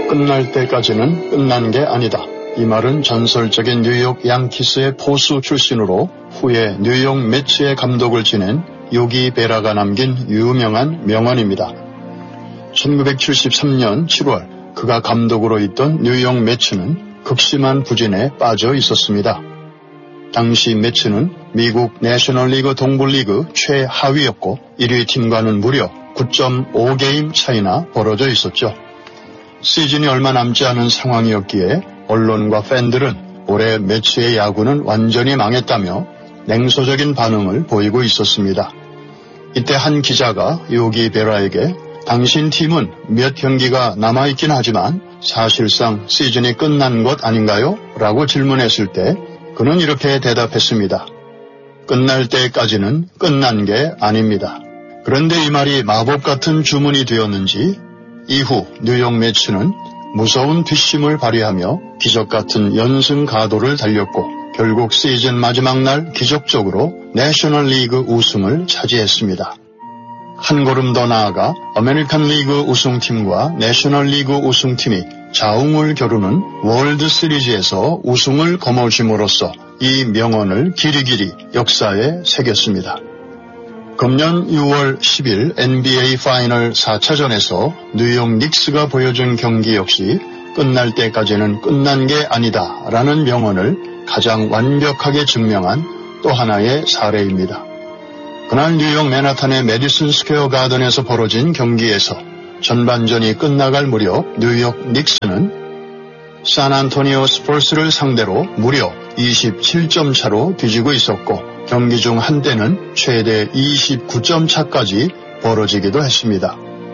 끝날 때까지는 끝난 게 아니다. 이 말은 전설적인 뉴욕 양키스의 포수 출신으로 후에 뉴욕 매츠의 감독을 지낸 요기 베라가 남긴 유명한 명언입니다. 1973년 7월 그가 감독으로 있던 뉴욕 매츠는 극심한 부진에 빠져 있었습니다. 당시 매츠는 미국 내셔널리그 동부리그 최하위였고 1위 팀과는 무려 9.5게임 차이나 벌어져 있었죠. 시즌이 얼마 남지 않은 상황이었기에 언론과 팬들은 올해 매츠의 야구는 완전히 망했다며 냉소적인 반응을 보이고 있었습니다. 이때 한 기자가 요기 베라에게 당신 팀은 몇 경기가 남아있긴 하지만 사실상 시즌이 끝난 것 아닌가요? 라고 질문했을 때 그는 이렇게 대답했습니다. 끝날 때까지는 끝난 게 아닙니다. 그런데 이 말이 마법 같은 주문이 되었는지 이후 뉴욕 매츠는 무서운 뒷심을 발휘하며 기적 같은 연승 가도를 달렸고 결국 시즌 마지막 날 기적적으로 내셔널리그 우승을 차지했습니다. 한 걸음 더 나아가 아메리칸 리그 우승팀과 내셔널리그 우승팀이 자웅을 겨루는 월드 시리즈에서 우승을 거머쥘으로써 이 명언을 길이길이 역사에 새겼습니다. 금년 6월 10일 NBA 파이널 4차전에서 뉴욕 닉스가 보여준 경기 역시 끝날 때까지는 끝난 게 아니다 라는 명언을 가장 완벽하게 증명한 또 하나의 사례입니다. 그날 뉴욕 맨하탄의 메디슨 스퀘어 가든에서 벌어진 경기에서 전반전이 끝나갈 무렵 뉴욕 닉스는 샌안토니오 스퍼스를 상대로 무려 27점 차로 뒤지고 있었고 경기 중 한때는 최대 29점 차까지 벌어지기도 했습니다.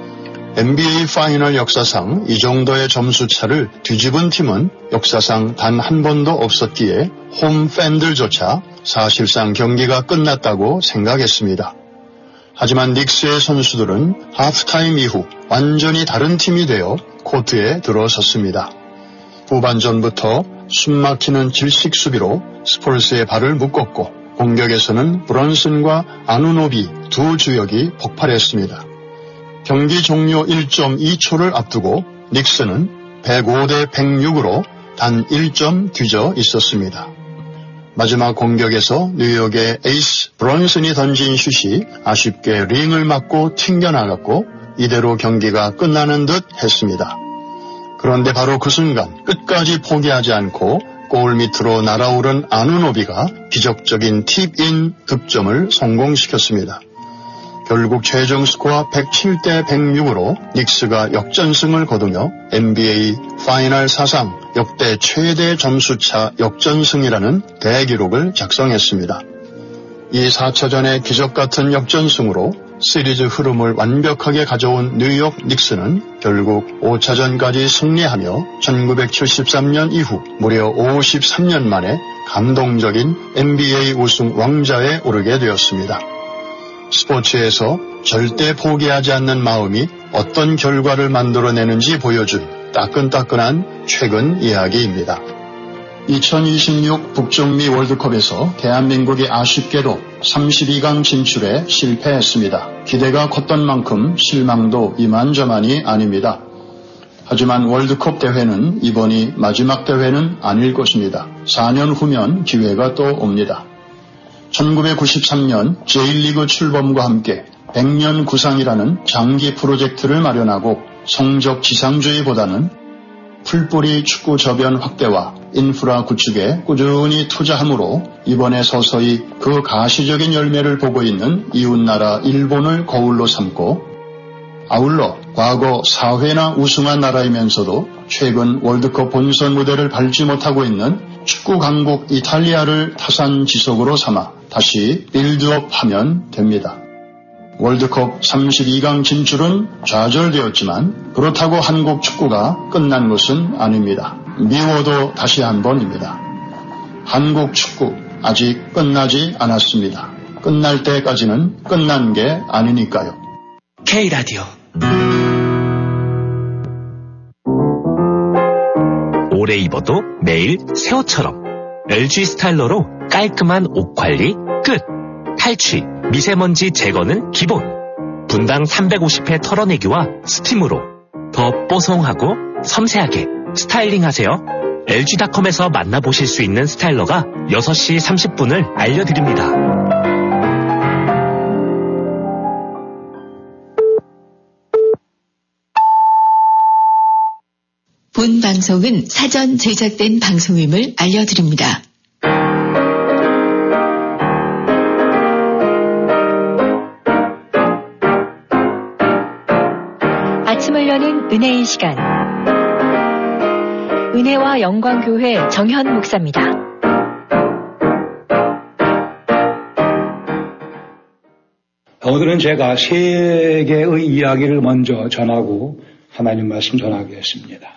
NBA 파이널 역사상 이 정도의 점수 차를 뒤집은 팀은 역사상 단 한 번도 없었기에 홈 팬들조차 사실상 경기가 끝났다고 생각했습니다. 하지만 닉스의 선수들은 하프타임 이후 완전히 다른 팀이 되어 코트에 들어섰습니다. 후반전부터 숨막히는 질식 수비로 스폴스의 발을 묶었고 공격에서는 브런슨과 아누노비 두 주역이 폭발했습니다. 경기 종료 1.2초를 앞두고 닉스는 105대 106으로 단 1점 뒤져 있었습니다. 마지막 공격에서 뉴욕의 에이스 브런슨이 던진 슛이 아쉽게 링을 맞고 튕겨나갔고 이대로 경기가 끝나는 듯 했습니다. 그런데 바로 그 순간 끝까지 포기하지 않고 골 밑으로 날아오른 아누노비가 기적적인 팁인 득점을 성공시켰습니다. 결국 최종 스코어 107대 106으로 닉스가 역전승을 거두며 NBA 파이널 사상 역대 최대 점수차 역전승이라는 대기록을 작성했습니다. 이 4차전의 기적같은 역전승으로 시리즈 흐름을 완벽하게 가져온 뉴욕 닉스는 결국 5차전까지 승리하며 1973년 이후 무려 53년 만에 감동적인 NBA 우승 왕좌에 오르게 되었습니다. 스포츠에서 절대 포기하지 않는 마음이 어떤 결과를 만들어내는지 보여준 따끈따끈한 최근 이야기입니다. 2026 북중미 월드컵에서 대한민국이 아쉽게도 32강 진출에 실패했습니다. 기대가 컸던 만큼 실망도 이만저만이 아닙니다. 하지만 월드컵 대회는 이번이 마지막 대회는 아닐 것입니다. 4년 후면 기회가 또 옵니다. 1993년 J리그 출범과 함께 100년 구상이라는 장기 프로젝트를 마련하고 성적 지상주의보다는 풀뿌리 축구 저변 확대와 인프라 구축에 꾸준히 투자함으로 이번에 서서히 그 가시적인 열매를 보고 있는 이웃나라 일본을 거울로 삼고 아울러 과거 4회나 우승한 나라이면서도 최근 월드컵 본선 무대를 밟지 못하고 있는 축구 강국 이탈리아를 타산지석으로 삼아 다시 빌드업하면 됩니다. 월드컵 32강 진출은 좌절되었지만 그렇다고 한국 축구가 끝난 것은 아닙니다. 미워도 다시 한번입니다. 한국 축구 아직 끝나지 않았습니다. 끝날 때까지는 끝난 게 아니니까요. K라디오 오래 입어도 매일 새 옷처럼 LG 스타일러로 깔끔한 옷 관리 끝. 탈취, 미세먼지 제거는 기본. 분당 350회 털어내기와 스팀으로 더 뽀송하고 섬세하게 스타일링하세요. LG닷컴에서 만나보실 수 있는 스타일러가 6시 30분을 알려드립니다. 본 방송은 사전 제작된 방송임을 알려드립니다. 아침을 여는 은혜의 시간. 은혜와 영광교회 정현 목사입니다. 오늘은 제가 세계의 이야기를 먼저 전하고 하나님 말씀 전하겠습니다.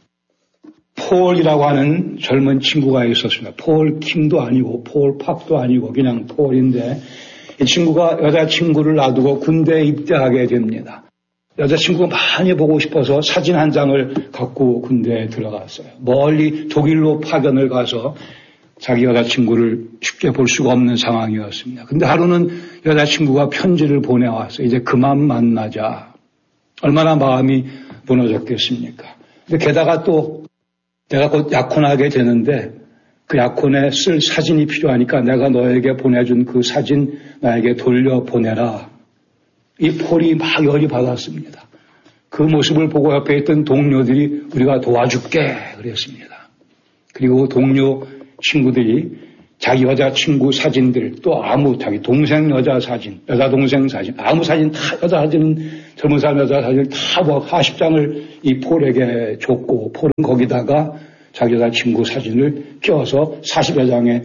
폴이라고 하는 젊은 친구가 있었습니다. 폴 킹도 아니고 폴 팍도 아니고 그냥 폴인데 이 친구가 여자친구를 놔두고 군대에 입대하게 됩니다. 여자친구가 많이 보고 싶어서 사진 한 장을 갖고 군대에 들어갔어요. 멀리 독일로 파견을 가서 자기 여자친구를 쉽게 볼 수가 없는 상황이었습니다. 근데 하루는 여자친구가 편지를 보내왔어요. 이제 그만 만나자. 얼마나 마음이 무너졌겠습니까? 근데 게다가 또 내가 곧 약혼하게 되는데 그 약혼에 쓸 사진이 필요하니까 내가 너에게 보내준 그 사진 나에게 돌려보내라. 이 폴이 막 열이 받았습니다. 그 모습을 보고 옆에 있던 동료들이 우리가 도와줄게 그랬습니다. 그리고 동료 친구들이 자기 여자친구 사진들 또 자기 동생 여자 사진, 여자 동생 사진, 아무 사진 다 여자 사진, 젊은 사람 여자 사진 다 40장을 이 폴에게 줬고 폴은 거기다가 자기 여자친구 사진을 껴서 40여 장의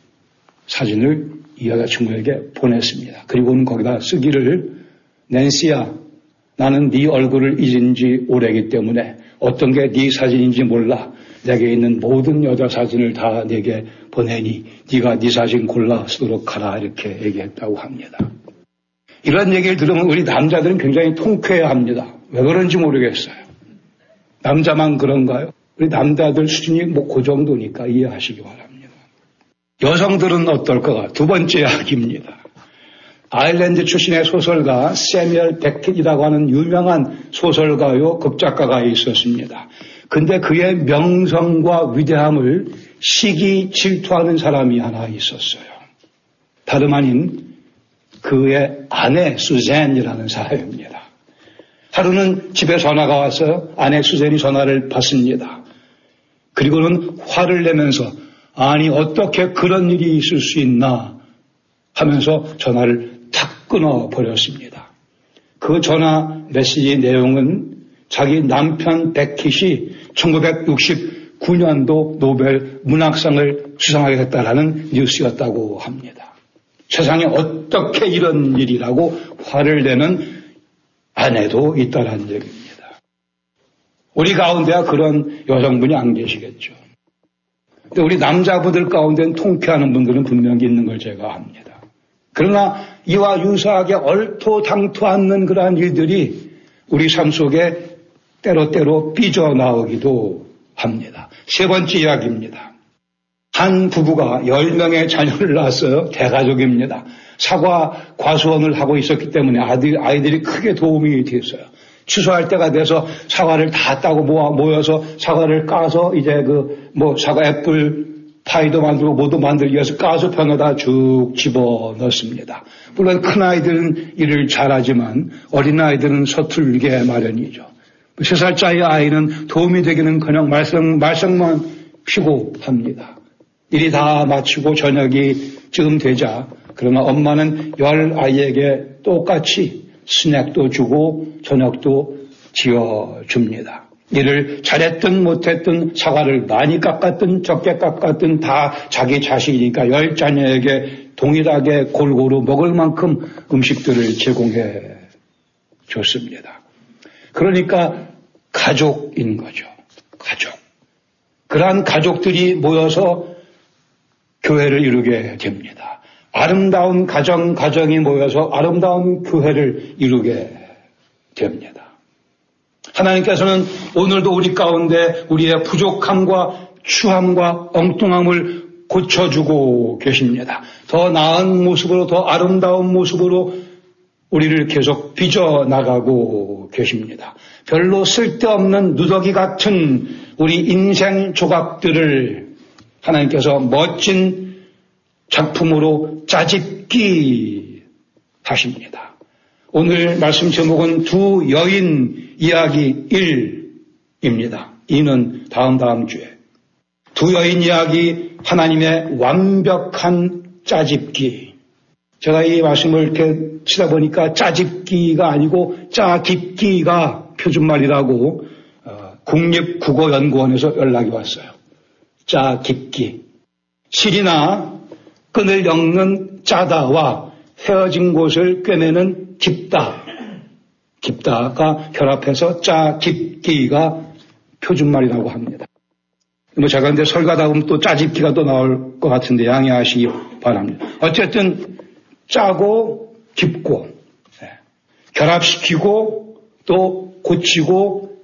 사진을 이 여자친구에게 보냈습니다. 그리고는 거기다 쓰기를 낸시야, 나는 네 얼굴을 잊은 지 오래기 때문에 어떤 게 네 사진인지 몰라. 내게 있는 모든 여자 사진을 다 내게 보내니 네가 네 사진 골라 쓰도록 하라 이렇게 얘기했다고 합니다. 이런 얘기를 들으면 우리 남자들은 굉장히 통쾌해합니다. 왜 그런지 모르겠어요. 남자만 그런가요? 우리 남자들 수준이 그 정도니까 이해하시기 바랍니다. 여성들은 어떨까? 두 번째 이야기입니다. 아일랜드 출신의 소설가 세뮤얼 베켓이라고 하는 유명한 소설가요 극작가가 있었습니다. 근데 그의 명성과 위대함을 시기 질투하는 사람이 하나 있었어요. 다름 아닌 그의 아내 수잔이라는 사람입니다. 하루는 집에 전화가 와서 아내 수잔이 전화를 받습니다. 그리고는 화를 내면서 아니 어떻게 그런 일이 있을 수 있나 하면서 전화를 탁 끊어버렸습니다. 그 전화 메시지 내용은 자기 남편 베킷이 1969년도 노벨 문학상을 수상하게 됐다라는 뉴스였다고 합니다. 세상에 어떻게 이런 일이라고 화를 내는 아내도 있다라는 얘기입니다. 우리 가운데야 그런 여성분이 안 계시겠죠. 근데 우리 남자분들 가운데는 통쾌하는 분들은 분명히 있는 걸 제가 압니다. 그러나 이와 유사하게 얼토당토 않는 그러한 일들이 우리 삶 속에 때로때로 삐져나오기도 합니다. 세 번째 이야기입니다. 한 부부가 10명의 자녀를 낳았어요. 대가족입니다. 사과 과수원을 하고 있었기 때문에 아이들이 크게 도움이 됐어요. 취소할 때가 돼서 사과를 다 따고 모여서 사과를 까서 이제 사과 애플 파이도 만들고 뭐도 만들기 위해서 까서 병에다 쭉 집어 넣습니다. 물론 큰 아이들은 일을 잘하지만 어린 아이들은 서툴게 마련이죠. 3살짜리 아이는 도움이 되기는커녕 말썽만 피고 합니다. 일이 다 마치고 저녁이 쯤 되자 그러나 엄마는 10아이에게 똑같이 스낵도 주고 저녁도 지어줍니다. 일을 잘했든 못했든 사과를 많이 깎았든 적게 깎았든 다 자기 자식이니까 10자녀에게 동일하게 골고루 먹을 만큼 음식들을 제공해 줬습니다. 그러니까 가족인 거죠. 가족. 그러한 가족들이 모여서 교회를 이루게 됩니다. 아름다운 가정이 모여서 아름다운 교회를 이루게 됩니다. 하나님께서는 오늘도 우리 가운데 우리의 부족함과 추함과 엉뚱함을 고쳐주고 계십니다. 더 나은 모습으로 더 아름다운 모습으로 우리를 계속 빚어나가고 계십니다. 별로 쓸데없는 누더기 같은 우리 인생 조각들을 하나님께서 멋진 작품으로 짜집기 하십니다. 오늘 말씀 제목은 두 여인 이야기 1입니다. 이는 다음 주에. 두 여인 이야기 하나님의 완벽한 짜집기. 제가 이 말씀을 이렇게 치다 보니까 짜집기가 아니고 짜깁기가 표준말이라고 국립국어연구원에서 연락이 왔어요. 짜깁기. 실이나 끈을 엮는 짜다와 헤어진 곳을 꿰매는 깁다. 깁다가 결합해서 짜깁기가 표준말이라고 합니다. 제가 근데 설가다 보면 또 짜집기가 또 나올 것 같은데 양해하시기 바랍니다. 어쨌든 짜고 깁고 결합시키고 또 고치고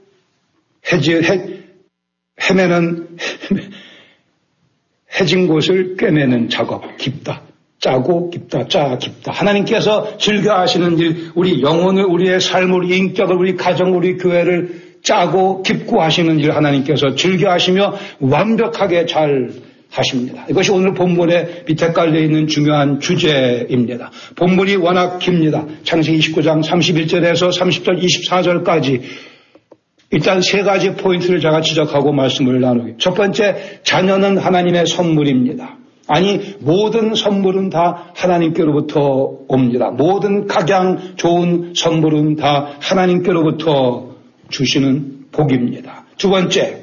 해진 곳을 꿰매는 작업, 깁다. 짜고 깁다, 깁다. 하나님께서 즐겨하시는 일, 우리 영혼을, 우리의 삶을, 우리 인격을, 우리 가정을, 우리 교회를 짜고 깁고 하시는 일 하나님께서 즐겨하시며 완벽하게 잘 하십니다. 이것이 오늘 본문의 밑에 깔려있는 중요한 주제입니다. 본문이 워낙 깁니다. 창세기 29장 31절에서 30절 24절까지 일단 세 가지 포인트를 제가 지적하고 말씀을 나누기. 첫 번째, 자녀는 하나님의 선물입니다. 아니, 모든 선물은 다 하나님께로부터 옵니다. 모든 각양 좋은 선물은 다 하나님께로부터 주시는 복입니다. 두 번째,